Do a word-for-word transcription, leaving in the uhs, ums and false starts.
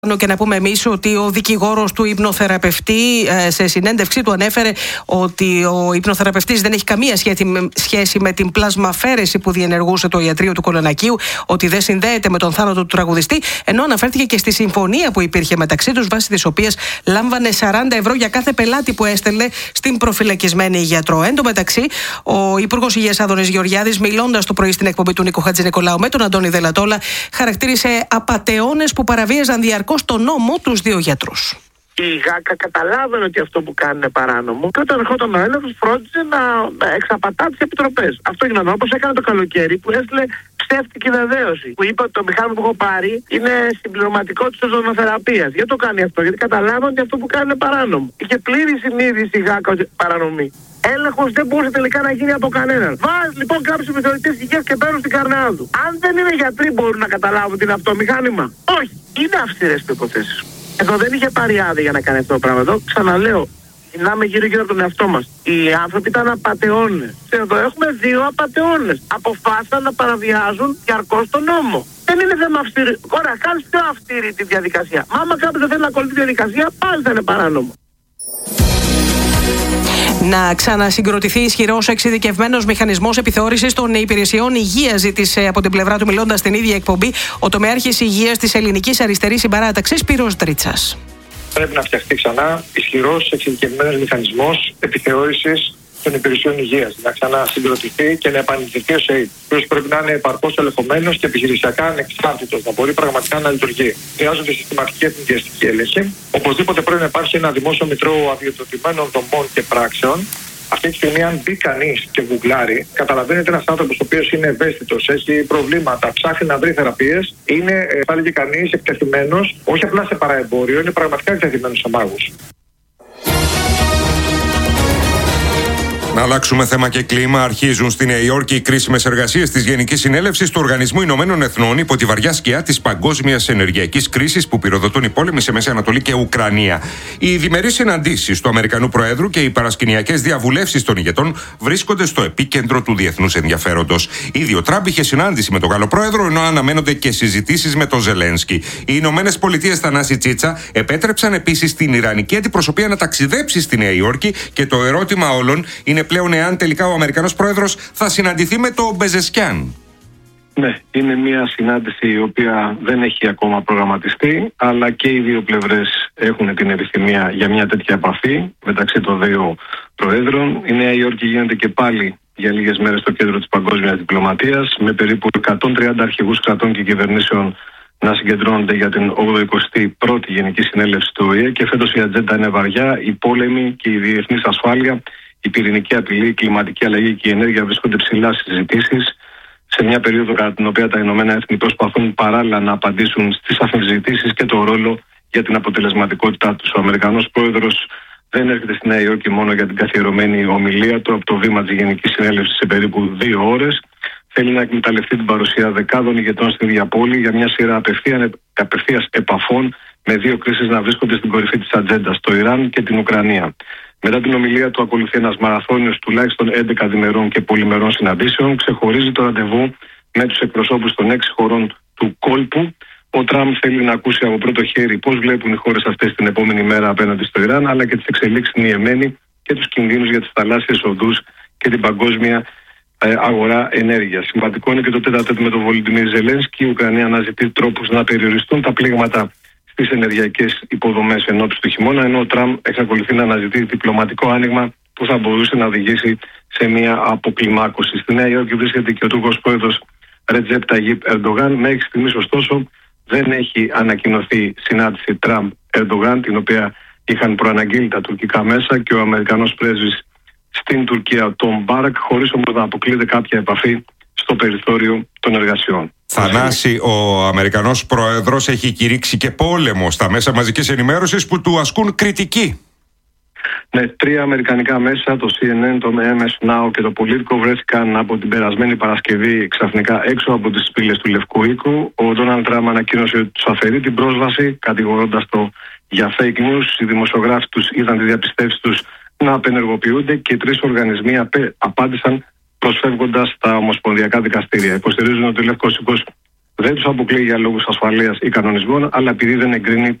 Και να πούμε εμείς ότι ο δικηγόρος του υπνοθεραπευτή σε συνέντευξή του ανέφερε ότι ο υπνοθεραπευτής δεν έχει καμία σχέση με την πλασμαφέρεση που διενεργούσε το ιατρείο του Κολονακίου, ότι δεν συνδέεται με τον θάνατο του τραγουδιστή, ενώ αναφέρθηκε και στη συμφωνία που υπήρχε μεταξύ τους, βάσει της οποίας λάμβανε σαράντα ευρώ για κάθε πελάτη που έστελνε στην προφυλακισμένη γιατρό. Εν τω μεταξύ, ο Υπουργός Υγείας Άδωνης Γεωργιάδης, μιλώντας το πρωί στην εκπομπή του Νίκου Χατζηνικολάου με τον Αντώνη Δελατόλα, χαρακτήρισε απατεώνες που παραβίαζαν διαρκώς στον νόμο τους δύο γιατρούς. Η ΓΑΚΑ καταλάβαινε ότι αυτό που κάνει είναι παράνομο και όταν ερχόταν ο έλεγχος φρόντιζε να εξαπατά τις επιτροπές. Αυτό γινόταν όπως έκανε το καλοκαίρι που έστειλε ψεύτικη βεβαίωση. Που είπε ότι το μηχάνημα που έχω πάρει είναι συμπληρωματικό της οζονοθεραπείας. Γιατί το κάνει αυτό? Γιατί καταλάβαινε ότι αυτό που κάνει είναι παράνομο. Είχε πλήρη συνείδηση η ΓΑΚΑ ότι παρανομεί. Έλεγχος δεν μπορούσε τελικά να γίνει από κανέναν. Βάζει λοιπόν κάποιους επιθεωρητές υγείας και παίρνουν στην καρνά του. Αν δεν είναι γιατροί, μπορούν να καταλάβουν ότι είναι αυτό μηχάνημα? Όχι. Είναι αυστηρές προϋποθέσεις. Εδώ δεν είχε πάρει άδεια για να κάνει αυτό το πράγμα. Εδώ ξαναλέω, μιλάμε γύρω-γύρω από τον εαυτό μας. Οι άνθρωποι ήταν απατεώνες. Εδώ έχουμε δύο απατεώνες. Αποφάσισαν να παραβιάζουν διαρκώς τον νόμο. Δεν είναι θέμα αυστηρή. Ωραία, κάνεις πιο αυστηρή τη διαδικασία. Μα άμα κάποιος δεν θέλει να ακολουθεί τη διαδικασία, πάλι θα είναι παράνομο. Να ξανασυγκροτηθεί ισχυρός εξειδικευμένος μηχανισμός επιθεώρησης των υπηρεσιών υγείας, ζήτησε από την πλευρά του, μιλώντας στην ίδια εκπομπή, ο τομεάρχης υγείας της Ελληνικής Αριστερής Συμπαράταξης, Σπύρος Δρίτσας. Πρέπει να φτιαχτεί ξανά ισχυρός εξειδικευμένος μηχανισμός επιθεώρησης των υπηρεσιών υγείας, να ξανασυγκροτηθεί και να επανειδρυθεί ως ΕΙΤ. Ποιος πρέπει να είναι επαρκώς ελεγχομένος και επιχειρησιακά ανεξάρτητος, να μπορεί πραγματικά να λειτουργεί. Χρειάζονται συστηματική εθνικιστική έλεγχη. Οπωσδήποτε πρέπει να υπάρχει ένα δημόσιο μητρό αδειοδοτημένων δομών και πράξεων. Αυτή τη στιγμή, αν μπει κανείς και γουγκλάρει, καταλαβαίνετε ένας άνθρωπος ο οποίος είναι ευαίσθητος, έχει προβλήματα, ψάχνει να βρει θεραπείες, είναι, θα έλεγε κανείς, εκτεθειμένος, όχι απλά σε παραεμπόριο, είναι πραγματικά εκτεθειμένος σε μάγους. Να αλλάξουμε θέμα και κλίμα. Αρχίζουν στη Νέα Υόρκη οι κρίσιμες εργασίες της Γενικής Συνέλευσης του Οργανισμού Ηνωμένων Εθνών υπό τη βαριά σκιά της παγκόσμιας ενεργειακής κρίσης που πυροδοτούν οι πόλεμοι σε Μέση Ανατολή και Ουκρανία. Οι διμερείς συναντήσεις του Αμερικανού Προέδρου και οι παρασκηνιακές διαβουλεύσεις των ηγετών βρίσκονται στο επίκεντρο του διεθνούς ενδιαφέροντος. Ήδη ο Τραμπ είχε συνάντηση με τον Γάλλο Πρόεδρο, ενώ αναμένονται και συζητήσεις με τον Ζελένσκι. Οι Ηνωμένες Πολιτείες, Θανάση Τσίτσα, επέτρεψαν επίσης την Ιρανική αντιπροσωπεία να ταξιδέψει στη Νέα Υόρκη και το ερώτημα όλων είναι πλέον εάν τελικά ο Αμερικανός Πρόεδρος θα συναντηθεί με τον Μπεζεσκιάν. Ναι, είναι μια συνάντηση η οποία δεν έχει ακόμα προγραμματιστεί, αλλά και οι δύο πλευρές έχουν την επιθυμία για μια τέτοια επαφή μεταξύ των δύο Προέδρων. Η Νέα Υόρκη γίνεται και πάλι για λίγες μέρες στο κέντρο της παγκόσμιας διπλωματίας, με περίπου εκατόν τριάντα αρχηγούς κρατών και κυβερνήσεων να συγκεντρώνονται για την ογδοηκοστή πρώτη Γενική Συνέλευση του Ο Η Ε, και φέτος η ατζέντα είναι βαριά. Οι πόλεμοι και η διεθνής ασφάλεια, η πυρηνική απειλή, η κλιματική αλλαγή και η ενέργεια βρίσκονται ψηλά στις συζητήσεις, σε μια περίοδο κατά την οποία τα Ηνωμένα Έθνη προσπαθούν παράλληλα να απαντήσουν στις αμφισβητήσεις και το ρόλο για την αποτελεσματικότητά τους. Ο Αμερικανός Πρόεδρος δεν έρχεται στη Νέα Υόρκη μόνο για την καθιερωμένη ομιλία του από το βήμα της Γενικής Συνέλευσης σε περίπου δύο ώρες. Θέλει να εκμεταλλευτεί την παρουσία δεκάδων ηγετών στην ίδια πόλη για μια σειρά απευθείας επαφών με δύο κρίσεις να βρίσκονται στην κορυφή της ατζέντας, το Ιράν και την Ουκρανία. Μετά την ομιλία του ακολουθεί ένας μαραθώνιος τουλάχιστον έντεκα διμερών και πολυμερών συναντήσεων. Ξεχωρίζει το ραντεβού με τους εκπροσώπους των έξι χωρών του κόλπου. Ο Τραμπ θέλει να ακούσει από πρώτο χέρι πώς βλέπουν οι χώρες αυτές την επόμενη μέρα απέναντι στο Ιράν, αλλά και τις εξελίξεις στην Ιεμένη και τους κινδύνους για τις θαλάσσιες οδούς και την παγκόσμια ε, αγορά ενέργειας. Σημαντικό είναι και το τέταρτο με τον Βολοντιμίρ Ζελένσκι. Η Ουκρανία αναζητεί τρόπους να περιοριστούν τα πλήγματα στις ενεργειακές υποδομές εν ώψη του χειμώνα, ενώ ο Τραμπ εξακολουθεί να αναζητεί διπλωματικό άνοιγμα που θα μπορούσε να οδηγήσει σε μια αποκλιμάκωση. Στη Νέα Υόρκη βρίσκεται και ο Τούρκος πρόεδρος Ρετζέπ Ταγίπ Ερντογάν. Μέχρι στιγμής, ωστόσο, δεν έχει ανακοινωθεί συνάντηση Τραμπ-Ερντογάν, την οποία είχαν προαναγγείλει τα τουρκικά μέσα και ο Αμερικανός πρέσβης στην Τουρκία, τον Μπάρακ, χωρίς όμως να αποκλείεται κάποια επαφή στο περιθώριο των εργασιών. Θανάση, ο Αμερικανός Πρόεδρος έχει κηρύξει και πόλεμο στα μέσα μαζικής ενημέρωσης που του ασκούν κριτική. Ναι, τρία αμερικανικά μέσα, το Σι Εν Εν, το Εμ Ες Now και το Politico, βρέθηκαν από την περασμένη Παρασκευή ξαφνικά έξω από τις πύλες του Λευκού Οίκου. Ο Ντόναλντ Τραμπ ανακοίνωσε ότι τους αφαιρεί την πρόσβαση, κατηγορώντας το για fake news. Οι δημοσιογράφοι τους είδαν τη διαπιστεύση τους να απενεργοποιούνται και οι τρεις οργανισμοί απάντησαν προσφεύγοντας στα ομοσπονδιακά δικαστήρια. Υποστηρίζουν ότι ο Λευκός Οίκος δεν τους αποκλείει για λόγους ασφαλείας ή κανονισμών, αλλά επειδή δεν εγκρίνει